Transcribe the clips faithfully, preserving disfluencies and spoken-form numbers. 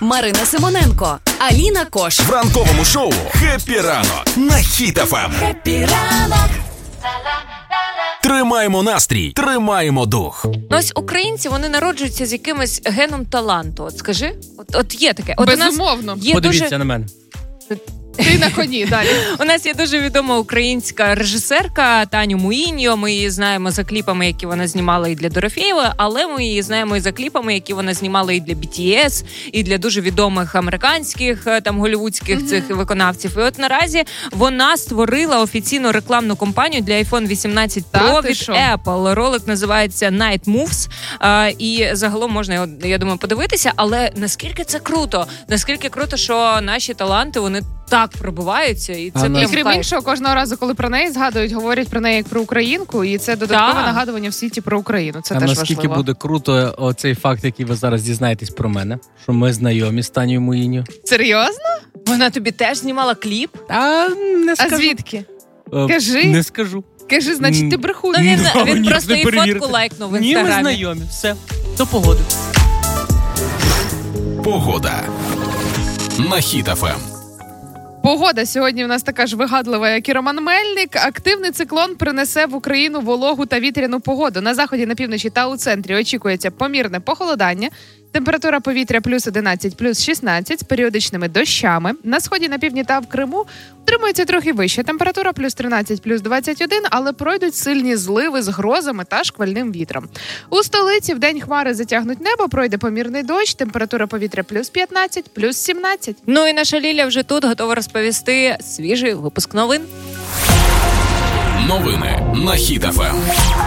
Марина Симоненко, Аліна Кош. В ранковому шоу «Хеппі ранок» на Хіт еф ем. Хеппі ранок. Тримаємо настрій, тримаємо дух. Ось українці, вони народжуються з якимось геном таланту. От скажи, от, от є таке. От Безумовно. У нас є Подивіться дуже... на мене. Ти на коні, далі. У нас є дуже відома українська режисерка Таню Муїньо. Ми її знаємо за кліпами, які вона знімала і для Дорофєєва, але ми її знаємо і за кліпами, які вона знімала і для бі ті ес, і для дуже відомих американських, там, голівудських mm-hmm. цих виконавців. І от наразі вона створила офіційну рекламну кампанію для айфон вісімнадцять Pro від Apple. Ролик називається Night Moves. А, і загалом можна, я думаю, подивитися, але наскільки це круто? Наскільки круто, що наші таланти, вони так пробиваються, і це прям І крім іншого, кожного разу, коли про неї згадують, говорять про неї як про українку, і це додаткове так. нагадування в світі про Україну. Це а теж наскільки важливо. буде круто оцей факт, який ви зараз дізнаєтесь про мене, що ми знайомі з Танією Муїньо. Серйозно? Вона тобі теж знімала кліп? А не скажу. А звідки? О, Кажи. Не скажу. Кажи, значить, ти брехун. Ну, він, Ну, він ні, просто не і перевірити. фотку лайкнув в Ні, інстаграмі. ми знайомі. Все. До погоди. Погода на Хіт еф ем. Погода сьогодні у нас така ж вигадлива, як і Роман Мельник. Активний циклон принесе в Україну вологу та вітряну погоду. На заході, на півночі та у центрі очікується помірне похолодання. Температура повітря плюс одинадцять, плюс шістнадцять з періодичними дощами. На сході, на півдні та в Криму утримується трохи вища температура плюс тринадцять, плюс двадцять один, але пройдуть сильні зливи з грозами та шквальним вітром. У столиці вдень хмари затягнуть небо, пройде помірний дощ, температура повітря плюс п'ятнадцять, плюс сімнадцять. Ну і наша Ліля вже тут готова розповісти свіжий випуск новин. Новини на Хіт еф ем.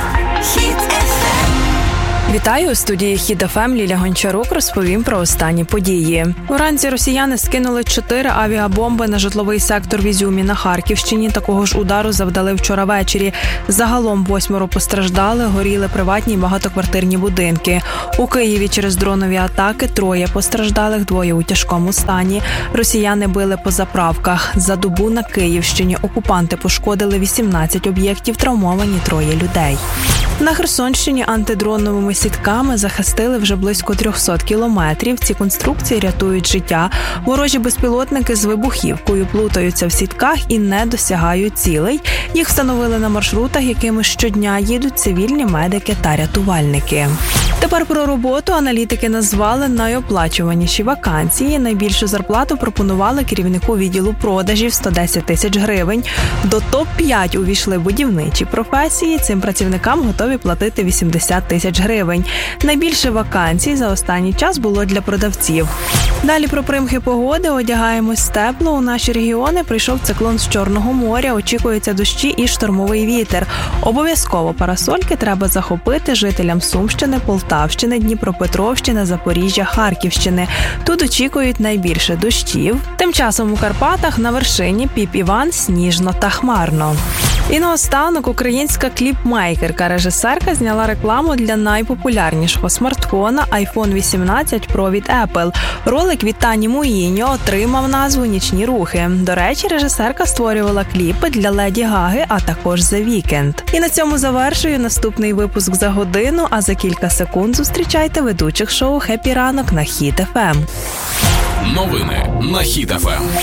Вітаю, у студії Хіт еф ем Ліля Гончарук розповім про останні події. Уранці росіяни скинули чотири авіабомби на житловий сектор в Ізюмі на Харківщині. Такого ж удару завдали вчора ввечері. Загалом восьмеро постраждали, горіли приватні й багатоквартирні будинки. У Києві через дронові атаки троє постраждалих, двоє у тяжкому стані. Росіяни били по заправках. За добу на Київщині окупанти пошкодили вісімнадцять об'єктів, травмовані троє людей. На Херсонщині антидроновими сітками захистили вже близько триста кілометрів. Ці конструкції рятують життя. Ворожі безпілотники з вибухівкою плутаються в сітках і не досягають цілей. Їх встановили на маршрутах, якими щодня їдуть цивільні медики та рятувальники. Тепер про роботу. Аналітики назвали найоплачуваніші вакансії. Найбільшу зарплату пропонували керівнику відділу продажів – сто десять тисяч гривень. До топ п'ять увійшли будівничі професії. Цим працівникам готові платити вісімдесят тисяч гривень. Найбільше вакансій за останній час було для продавців. Далі про примхи погоди. Одягаємось тепло. У наші регіони прийшов циклон з Чорного моря. Очікуються дощі і штормовий вітер. Обов'язково парасольки треба захопити жителям Сумщини, Полтавщини, Дніпропетровщини, Запоріжжя, Харківщини. Тут очікують найбільше дощів. Тим часом у Карпатах на вершині Піп-Іван сніжно та хмарно. І наостанок українська кліпмейкерка, режисерка зняла рекламу для найпопулярнішого смартфона айфон вісімнадцять Pro від Apple. Ролик від Тані Муїньо отримав назву «Нічні рухи». До речі, режисерка створювала кліпи для Леді Гаги, а також The Weeknd. І на цьому завершую наступний випуск за годину, а за кілька секунд зустрічайте ведучих шоу «Хеппі ранок» на Хіт еф ем. Новини на Хіт еф ем.